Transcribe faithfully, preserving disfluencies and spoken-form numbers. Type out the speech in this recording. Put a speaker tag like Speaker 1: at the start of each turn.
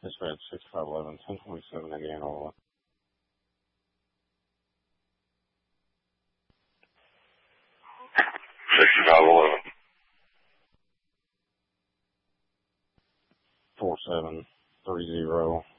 Speaker 1: Dispatch six five one one, ten twenty-seven, Indiana. Over.
Speaker 2: sixty-five eleven.
Speaker 1: four seven three zero.